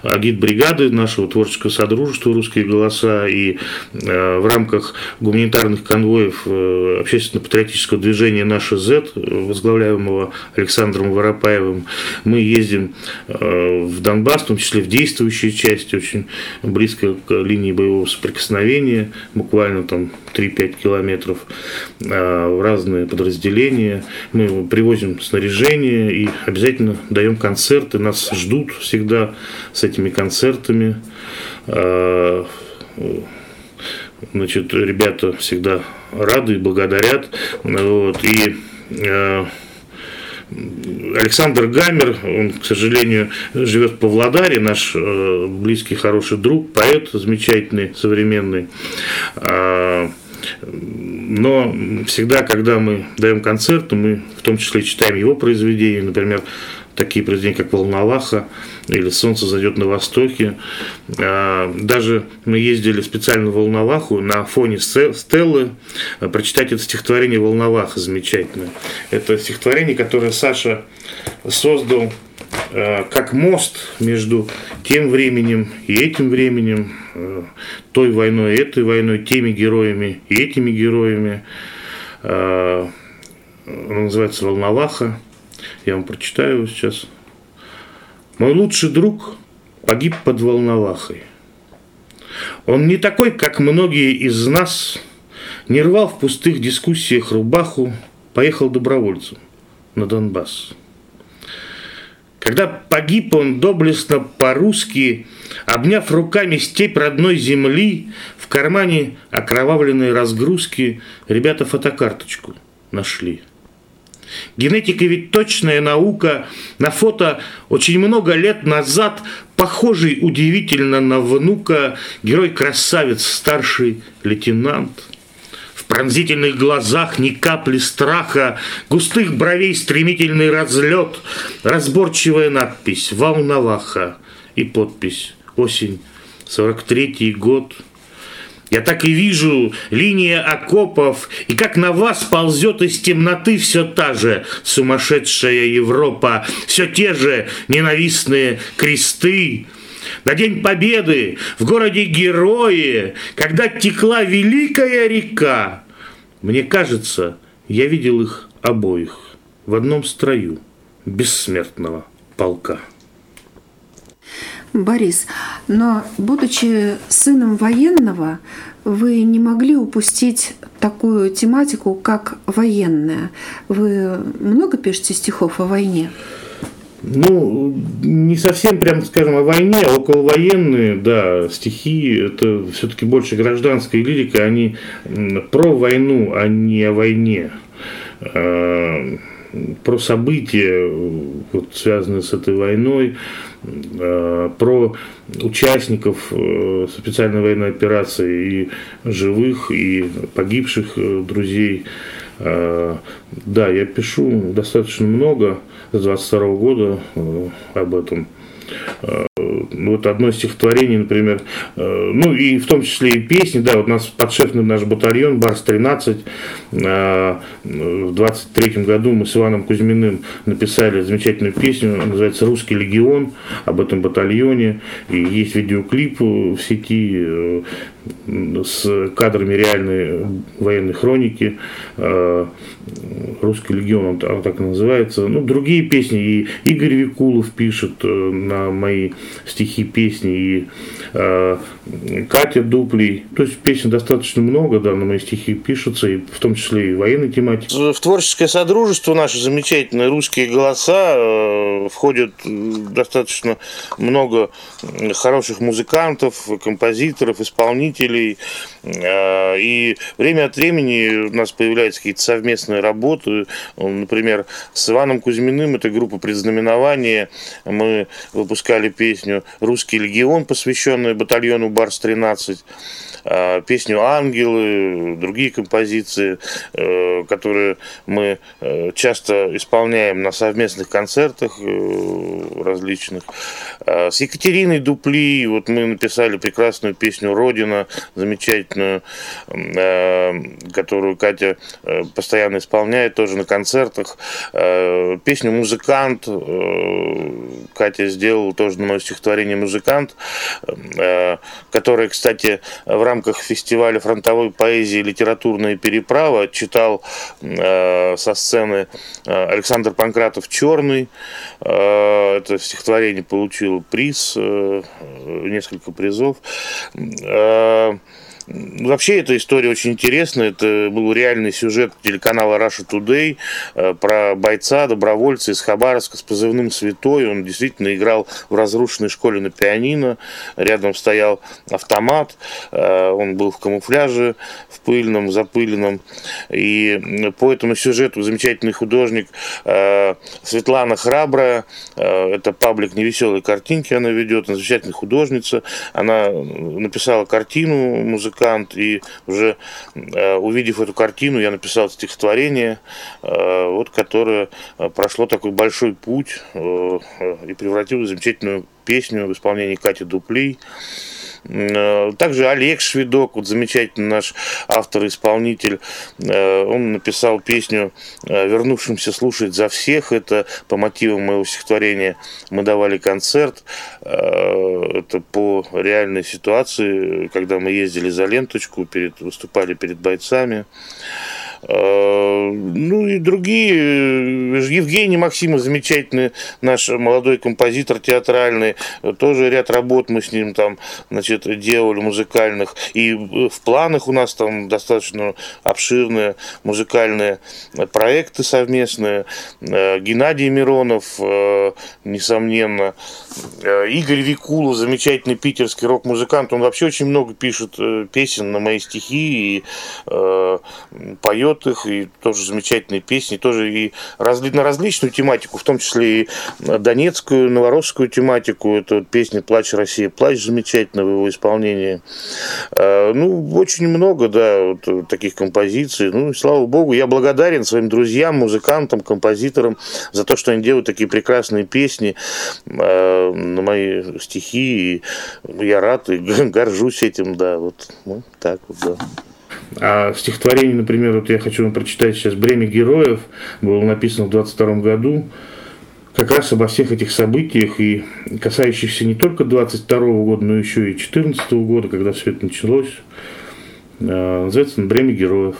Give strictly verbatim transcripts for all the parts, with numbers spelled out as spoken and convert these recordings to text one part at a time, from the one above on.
агитбригады нашего творческого содружества «Русские голоса», и в рамках гуманитарных конвоев общественно-патриотического движения «Наша Зет», возглавляемого Александром Воропаевым, мы ездим в Донбасс, в том числе в действующие части, очень близко к линии боевого соприкосновения, буквально там три-пять километров, в разные подразделения. Мы привозим снаряжение и обязательно даем концерты. Нас ждут всегда с этими концертами. Значит, ребята всегда рады и благодарят. Вот. И Александр Гамер, он, к сожалению, живет в Павлодаре, наш близкий, хороший друг, поэт замечательный, современный. Но всегда, когда мы даем концерты, мы в том числе читаем его произведения, например, такие произведения, как «Волноваха» или «Солнце зайдет на востоке». Даже мы ездили специально в Волноваху на фоне стеллы прочитать это стихотворение «Волноваха» замечательное. Это стихотворение, которое Саша создал как мост между тем временем и этим временем, той войной и этой войной, теми героями и этими героями. Оно называется «Волноваха». Я вам прочитаю его сейчас. «Мой лучший друг погиб под Волновахой. Он не такой, как многие из нас, не рвал в пустых дискуссиях рубаху, поехал добровольцем на Донбасс. Когда погиб он доблестно по-русски, обняв руками степь родной земли, в кармане окровавленной разгрузки ребята фотокарточку нашли. Генетика ведь точная наука, на фото очень много лет назад, похожий удивительно на внука, герой-красавец, старший лейтенант. В пронзительных глазах ни капли страха, густых бровей стремительный разлет, разборчивая надпись «Волноваха» и подпись «Осень, сорок третий год». Я так и вижу линия окопов, и как на вас ползет из темноты все та же сумасшедшая Европа, все те же ненавистные кресты. На День Победы в городе Герои, когда текла великая река, мне кажется, я видел их обоих в одном строю бессмертного полка. Борис, но, будучи сыном военного, вы не могли упустить такую тематику, как военная. Вы много пишете стихов о войне? Ну, не совсем, прям скажем, о войне, а околовоенные, да, стихи, это все-таки больше гражданская лирика, они про войну, а не о войне. Про события, вот, связанные с этой войной, про участников специальной военной операции, и живых, и погибших друзей. Да, я пишу достаточно много с двадцать второго года об этом. Вот одно стихотворение, например, ну и в том числе и песни, да, вот у нас подшефный наш батальон Барс тринадцать, в двадцать третьем году мы с Иваном Кузьминым написали замечательную песню, называется «Русский легион», об этом батальоне, и есть видеоклип в сети с кадрами реальной военной хроники. «Русский легион», он так и называется. Ну, другие песни, и Игорь Викулов пишет на мои стихи, песни, и э, Катя Дуплей. То есть песен достаточно много, да, на мои стихи пишутся, и в том числе и военной тематики. В творческое содружество наше замечательное «Русские голоса» э, входит достаточно много хороших музыкантов, композиторов, исполнителей. Э, и время от времени у нас появляются какие-то совместные работы. Например, с Иваном Кузьминым, это группа «Предзнаменование», мы выпускали песню «Русский легион», посвященную батальону Барс тринадцать. песню «Ангелы», другие композиции, которые мы часто исполняем на совместных концертах различных. С Екатериной Дупли вот мы написали прекрасную песню «Родина», замечательную, которую Катя постоянно исполняет тоже на концертах. Песню «Музыкант» Катя сделала тоже на мое стихотворение «Музыкант», которое, кстати, в рамках фестиваля фронтовой поэзии «Литературная переправа» читал со сцены Александр Панкратов «Черный». Это стихотворение получило приз, несколько призов. Вообще эта история очень интересная. Это был реальный сюжет телеканала Russia Today про бойца, добровольца из Хабаровска с позывным «Святой». Он действительно играл в разрушенной школе на пианино. Рядом стоял автомат. Он был в камуфляже, в пыльном, запыленном. И по этому сюжету замечательный художник Светлана Храбрая. Это паблик «Невеселые картинки» она ведет. Она замечательная художница. Она написала картину «Музыкант». И уже э, увидев эту картину, я написал стихотворение, э, вот, которое прошло такой большой путь э, и превратилось в замечательную песню в исполнении Кати Дупли. Также Олег Шведок, вот замечательный наш автор-исполнитель, он написал песню «Вернувшимся слушать за всех». Это по мотивам моего стихотворения мы давали концерт. Это по реальной ситуации, когда мы ездили за ленточку, перед, выступали перед бойцами. Ну и другие. Евгений Максимов, замечательный наш молодой композитор театральный, тоже ряд работ мы с ним там, значит, делали музыкальных. И в планах у нас там достаточно обширные музыкальные проекты совместные. Геннадий Миронов, несомненно. Игорь Викулов, замечательный питерский рок-музыкант. Он вообще очень много пишет песен на мои стихи и э, поет их, и тоже замечательные песни, тоже и разли, на различную тематику, в том числе и донецкую, новоросскую тематику. Это вот песня «Плачь, Россия, плачь», замечательно в его исполнении. Э, ну, очень много, да, вот, таких композиций. Ну, и, слава богу, я благодарен своим друзьям, музыкантам, композиторам за то, что они делают такие прекрасные песни э, на мои стихи, и я рад и горжусь этим, да, вот, ну, так вот, да. А стихотворение, например, вот я хочу вам прочитать сейчас «Бремя героев», было написано в двадцать втором году, как раз обо всех этих событиях, и касающихся не только двадцать второго года, но еще и четырнадцатого года, когда все это началось. Называется «Бремя героев».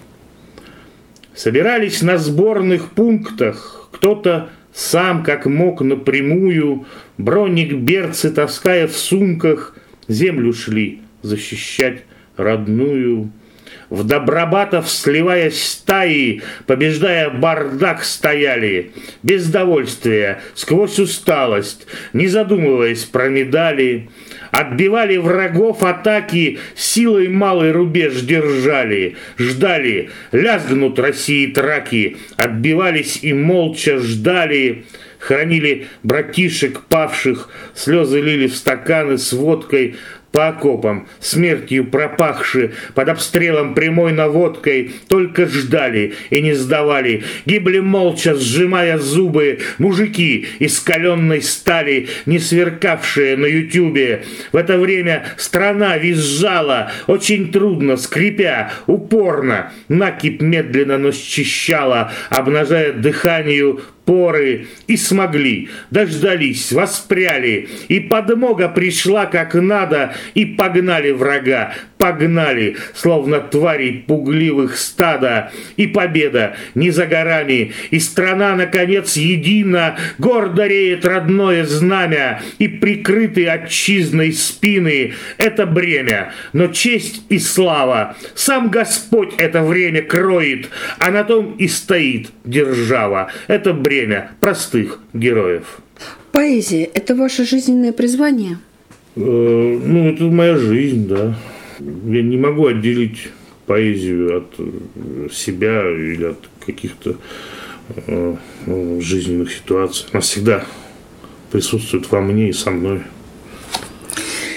Собирались на сборных пунктах, кто-то сам, как мог, напрямую, броник, берцы таская в сумках, землю шли защищать родную. В Добробатов, сливаясь стаи, побеждая бардак, стояли, без довольствия, сквозь усталость, не задумываясь про медали. Отбивали врагов атаки, силой малый рубеж держали, ждали, лязгнут России траки, отбивались и молча ждали. Хранили братишек павших, слезы лили в стаканы с водкой, по окопам, смертью пропахши, под обстрелом прямой наводкой, только ждали и не сдавали, гибли молча, сжимая зубы, мужики из каленной стали, не сверкавшие на ютюбе. В это время страна визжала, очень трудно, скрипя, упорно, накипь медленно, но счищала, обнажая дыханию поры, и смогли, дождались, воспряли, и подмога пришла как надо, и погнали врага, погнали, словно тварей пугливых стада, и победа не за горами, и страна, наконец, едина, гордо реет родное знамя, и прикрыты отчизной спины, это бремя, но честь и слава, сам Господь это время кроет, а на том и стоит держава, это бремя простых героев. Поэзия – это ваше жизненное призвание? Э, ну, это моя жизнь, да. Я не могу отделить поэзию от себя или от каких-то э, жизненных ситуаций. Она всегда присутствует во мне и со мной.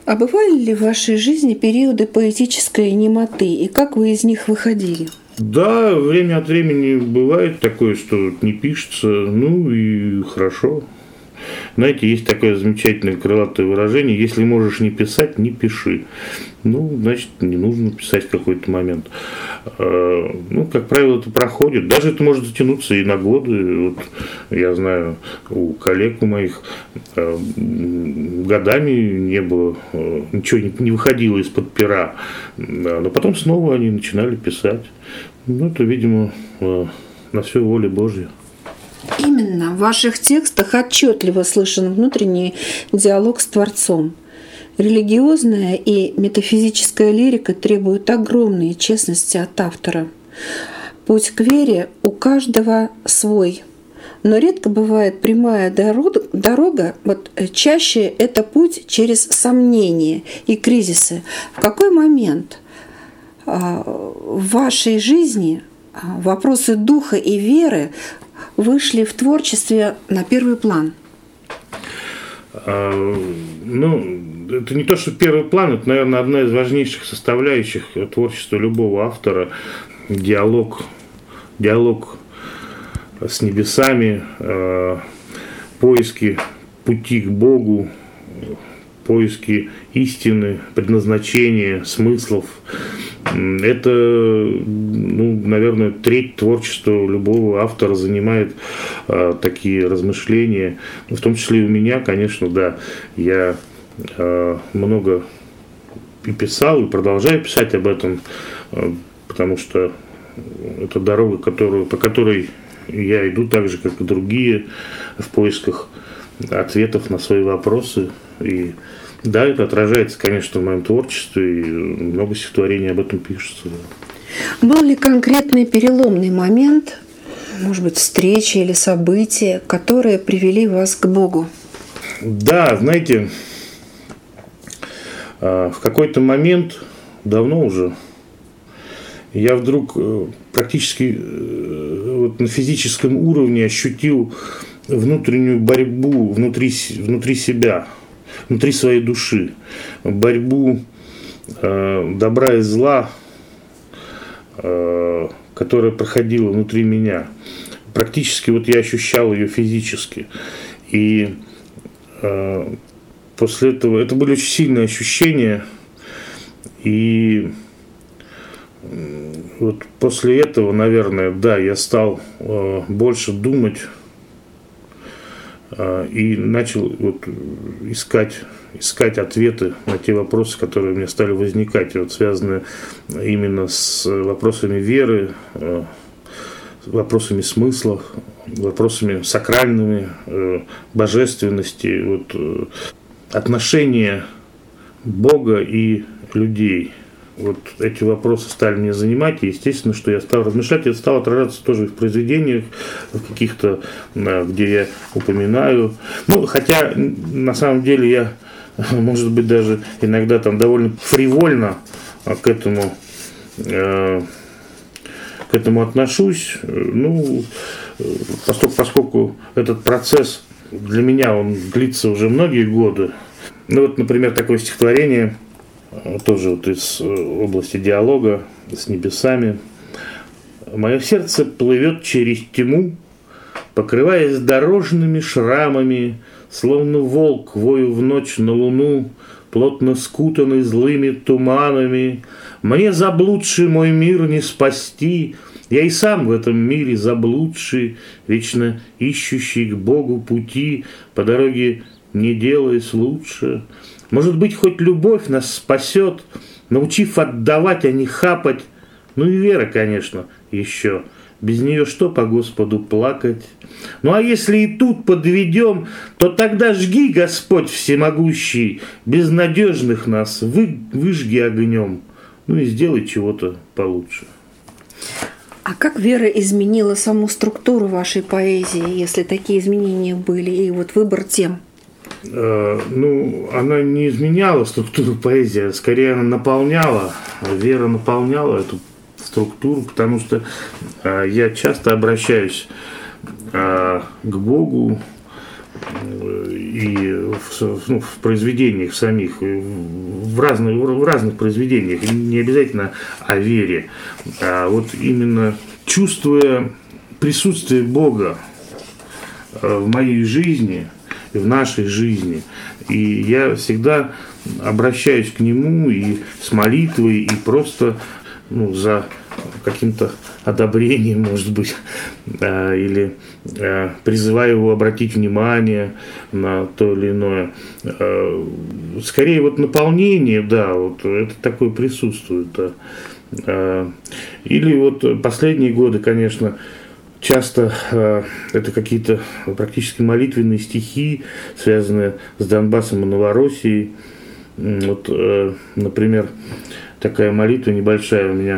А бывали ли в вашей жизни периоды поэтической немоты, и как вы из них выходили? Да, время от времени бывает такое, что не пишется, ну и хорошо. Знаете, есть такое замечательное крылатое выражение: если можешь не писать, не пиши. Ну, значит, не нужно писать в какой-то момент. Ну, как правило, это проходит. Даже это может затянуться и на годы. Вот я знаю, у коллег у моих годами не было, ничего не выходило из-под пера. Но потом снова они начинали писать. Ну, это, видимо, на все воля Божья. Именно в ваших текстах отчетливо слышен внутренний диалог с Творцом. Религиозная и метафизическая лирика требуют огромной честности от автора. Путь к вере у каждого свой, но редко бывает прямая дорога, вот чаще это путь через сомнения и кризисы. В какой момент в вашей жизни вопросы духа и веры вышли в творчестве на первый план? А, ну, это не то, что первый план, это, наверное, одна из важнейших составляющих творчества любого автора. Диалог, диалог с небесами, э, поиски пути к Богу, поиски истины, предназначения, смыслов. Это, ну, наверное, треть творчества любого автора занимает э, такие размышления. В том числе и у меня, конечно, да. Я э, много и писал, и продолжаю писать об этом, э, потому что это дорога, которую, по которой я иду так же, как и другие, в поисках ответов на свои вопросы. И да, это отражается, конечно, в моем творчестве, и много стихотворений об этом пишется. Да. Был ли конкретный переломный момент, может быть, встреча или события, которые привели вас к Богу? Да, знаете, в какой-то момент, давно уже, я вдруг практически вот на физическом уровне ощутил внутреннюю борьбу внутри, внутри себя, внутри своей души, борьбу э, добра и зла, э, которая проходила внутри меня. Практически вот я ощущал ее физически. И э, после этого, это были очень сильные ощущения, и э, вот после этого, наверное, да, я стал э, больше думать и начал вот искать, искать ответы на те вопросы, которые у меня стали возникать, вот связанные именно с вопросами веры, вопросами смысла, вопросами сакральными, божественности, вот, отношения Бога и людей. Вот эти вопросы стали меня занимать, и естественно, что я стал размышлять, и это стало отражаться тоже и в произведениях, в каких-то, где я упоминаю. Ну, хотя, на самом деле, я, может быть, даже иногда там довольно фривольно к этому, к этому отношусь. Ну, поскольку, поскольку этот процесс для меня, он длится уже многие годы. Ну, вот, например, такое стихотворение, тоже вот из области диалога с небесами. «Мое сердце плывет через тьму, покрываясь дорожными шрамами, словно волк, вою в ночь на луну, плотно скутанный злыми туманами. Мне заблудший мой мир не спасти, я и сам в этом мире заблудший, вечно ищущий к Богу пути, по дороге не делаясь лучше. Может быть, хоть любовь нас спасет, научив отдавать, а не хапать. Ну и вера, конечно, еще. Без нее что по Господу плакать? Ну а если и тут подведем, то тогда жги, Господь всемогущий, безнадежных нас вы, выжги огнем. Ну и сделай чего-то получше». А как вера изменила саму структуру вашей поэзии, если такие изменения были, и вот выбор тем? Ну, она не изменяла структуру поэзии, скорее она наполняла, вера наполняла эту структуру, потому что я часто обращаюсь к Богу и в, ну, в произведениях самих, в разных, в разных произведениях, не обязательно о вере, а вот именно чувствуя присутствие Бога в моей жизни, в нашей жизни, и я всегда обращаюсь к Нему и с молитвой, и просто ну, за каким-то одобрением, может быть, или призываю его обратить внимание на то или иное. Скорее вот наполнение, да, вот это такое присутствует. Или вот последние годы, конечно, часто это какие-то практически молитвенные стихи, связанные с Донбассом и Новороссией. Вот, например, такая молитва небольшая у меня.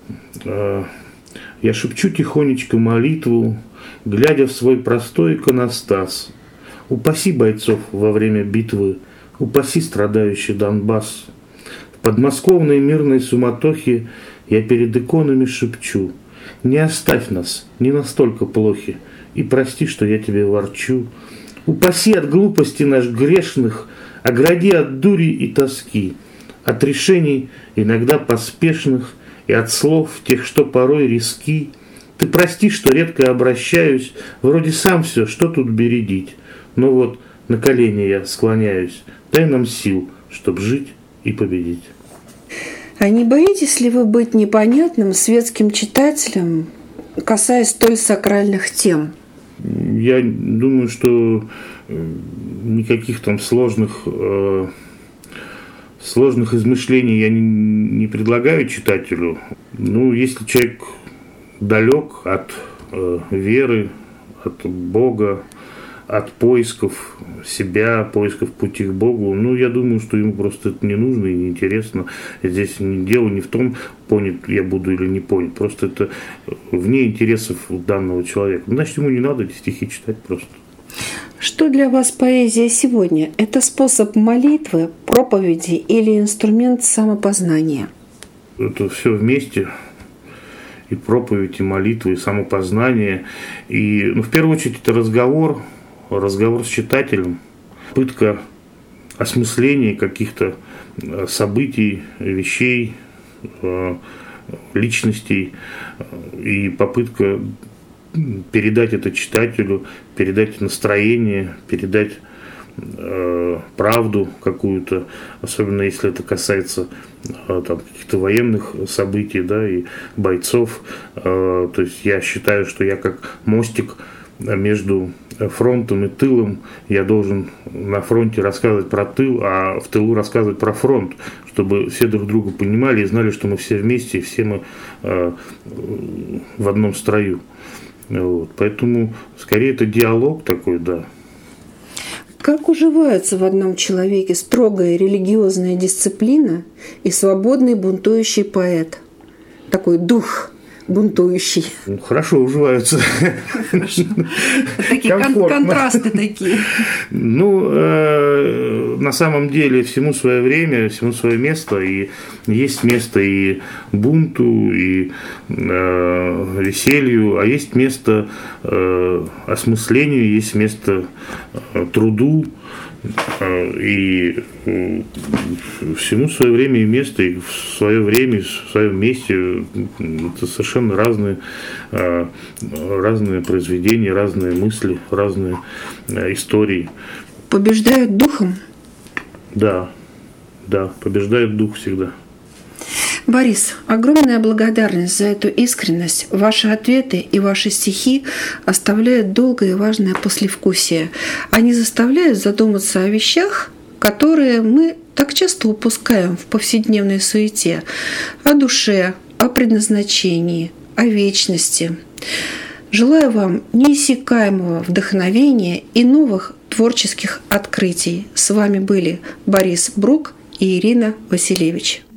Я шепчу тихонечко молитву, глядя в свой простой иконостас. Упаси бойцов во время битвы, упаси страдающий Донбасс. В подмосковной мирной суматохе я перед иконами шепчу: не оставь нас, не настолько плохи, и прости, что я тебе ворчу. Упаси от глупости наш грешных, огради от дури и тоски, от решений иногда поспешных, и от слов тех, что порой риски. Ты прости, что редко обращаюсь, вроде сам все, что тут бередить. Но вот на колени я склоняюсь, дай нам сил, чтоб жить и победить. А не боитесь ли вы быть непонятным светским читателем, касаясь столь сакральных тем? Я думаю, что никаких там сложных... Э- Сложных измышлений я не, не предлагаю читателю. Ну, если человек далек от э, веры, от Бога, от поисков себя, поисков пути к Богу, ну, я думаю, что ему просто это не нужно и неинтересно. Здесь дело не в том, понят я буду или не понят. Просто это вне интересов данного человека. Значит, ему не надо эти стихи читать просто. Что для вас поэзия сегодня? Это способ молитвы, проповеди или инструмент самопознания? Это все вместе. И проповедь, и молитва, и самопознание. И, ну, в первую очередь, это разговор, разговор с читателем, попытка осмысления каких-то событий, вещей, личностей, и попытка передать это читателю, передать настроение, передать э, правду какую-то, особенно если это касается э, там, каких-то военных событий, да, и бойцов. Э, то есть я считаю, что я как мостик между фронтом и тылом, я должен на фронте рассказывать про тыл, а в тылу рассказывать про фронт, чтобы все друг друга понимали и знали, что мы все вместе, и все мы э, в одном строю. Вот. Поэтому, скорее, это диалог такой, да. Как уживаются в одном человеке строгая религиозная дисциплина и свободный бунтующий поэт? Такой дух бунтующий. Ну, хорошо уживаются. Такие контрасты такие. Ну, э, на самом деле, всему свое время, всему свое место. И есть место и бунту, и э, веселью, а есть место э, осмыслению, есть место э, труду. И всему свое время и место, и в свое время, в своем месте это совершенно разные, разные произведения, разные мысли, разные истории. Побеждают духом? Да, да, побеждает дух всегда. Борис, огромная благодарность за эту искренность. Ваши ответы и ваши стихи оставляют долгое и важное послевкусие. Они заставляют задуматься о вещах, которые мы так часто упускаем в повседневной суете. О душе, о предназначении, о вечности. Желаю вам неиссякаемого вдохновения и новых творческих открытий. С вами были Борис Брук и Ирина Василевич.